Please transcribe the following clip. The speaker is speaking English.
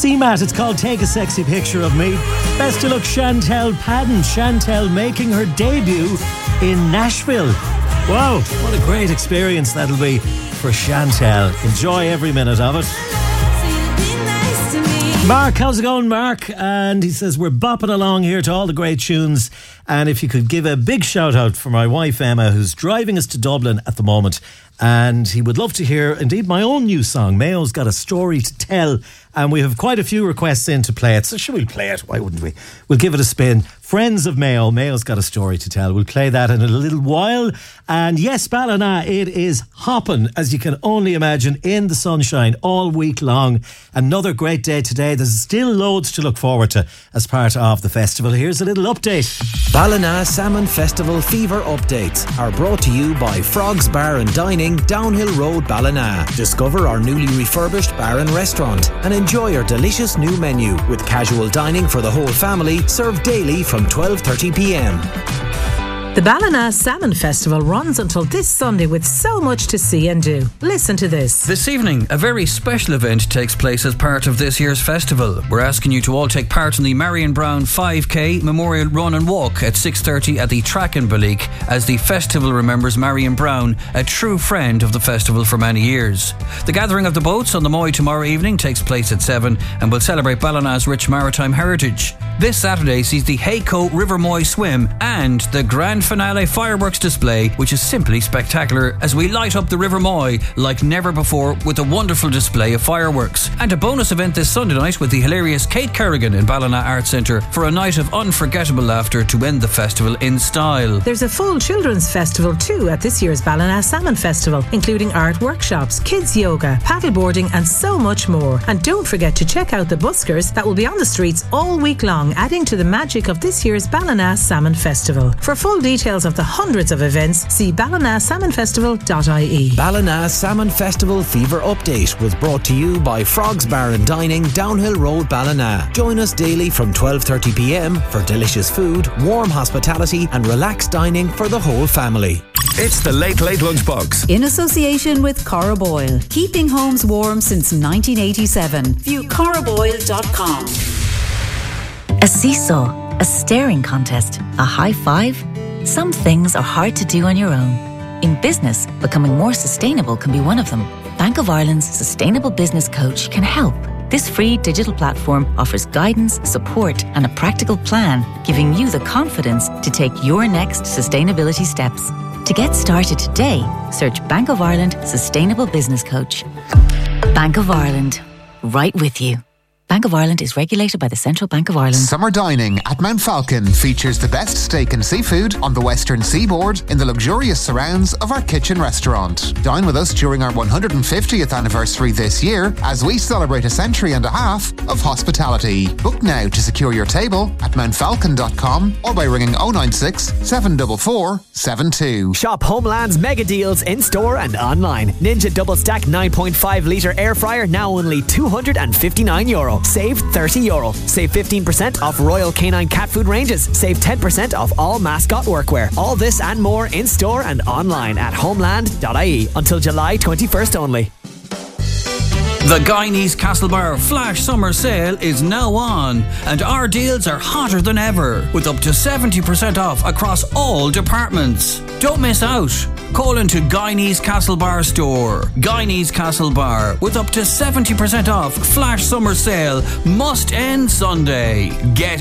CMAT, it's called Take a Sexy Picture of Me. Best of luck, Chantel Padden. Chantel making her debut in Nashville. Wow, what a great experience that'll be for Chantel. Enjoy every minute of it. Mark, how's it going, Mark? And he says, we're bopping along here to all the great tunes. And if you could give a big shout out for my wife, Emma, who's driving us to Dublin at the moment. And he would love to hear, indeed, my own new song. Mayo's got a story to tell. And we have quite a few requests in to play it. So should we play it? Why wouldn't we? We'll give it a spin. Friends of Mayo. Mayo's got a story to tell. We'll play that in a little while. And yes, Ballina, it is hopping, as you can only imagine, in the sunshine all week long. Another great day today. There's still loads to look forward to as part of the festival. Here's a little update. Ballina Salmon Festival Fever updates are brought to you by Frogs Bar and Dining, Downhill Road, Ballina. Discover our newly refurbished bar and restaurant and enjoy our delicious new menu with casual dining for the whole family, served daily from 12:30pm. The Ballina Salmon Festival runs until this Sunday with so much to see and do. Listen to this. This evening, a very special event takes place as part of this year's festival. We're asking you to all take part in the Marion Brown 5K Memorial Run and Walk at 6:30 at the Track in Balleek, as the festival remembers Marion Brown, a true friend of the festival for many years. The gathering of the boats on the Moy tomorrow evening takes place at 7 and will celebrate Ballina's rich maritime heritage. This Saturday sees the Hayco River Moy swim and the grand finale fireworks display, which is simply spectacular as we light up the River Moy like never before with a wonderful display of fireworks. And a bonus event this Sunday night with the hilarious Kate Kerrigan in Ballina Arts Centre for a night of unforgettable laughter to end the festival in style. There's a full children's festival too at this year's Ballina Salmon Festival, including art workshops, kids yoga, paddleboarding and so much more. And don't forget to check out the buskers that will be on the streets all week long, adding to the magic of this year's Ballina Salmon Festival. For full details of the hundreds of events, see ballinasalmonfestival.ie. Ballina Salmon Festival Fever Update was brought to you by Frogs Bar and Dining, Downhill Road, Ballina. Join us daily from 12:30pm for delicious food, warm hospitality and relaxed dining for the whole family. It's the Late Late Lunchbox. In association with Cora Boyle. Keeping homes warm since 1987. View coraboyle.com. A seesaw, a staring contest, a high five. Some things are hard to do on your own. In business, becoming more sustainable can be one of them. Bank of Ireland's Sustainable Business Coach can help. This free digital platform offers guidance, support and a practical plan, giving you the confidence to take your next sustainability steps. To get started today, search Bank of Ireland Sustainable Business Coach. Bank of Ireland, right with you. Bank of Ireland is regulated by the Central Bank of Ireland. Summer dining at Mount Falcon features the best steak and seafood on the western seaboard in the luxurious surrounds of our kitchen restaurant. Dine with us during our 150th anniversary this year as we celebrate a century and a half of hospitality. Book now to secure your table at mountfalcon.com or by ringing 096 744 72. Shop Homeland's mega deals in store and online. Ninja Double Stack 9.5 litre air fryer now only €259. Save €30. Save 15% off Royal Canine cat food ranges. Save 10% off all mascot workwear. All this and more in store and online at homeland.ie until July 21st only. The Guyanese Castlebar Flash Summer Sale is now on, and our deals are hotter than ever, with up to 70% off across all departments. Don't miss out. Call into Guyanese Castlebar store. Guyanese Castlebar with up to 70% off Flash Summer Sale must end Sunday. Get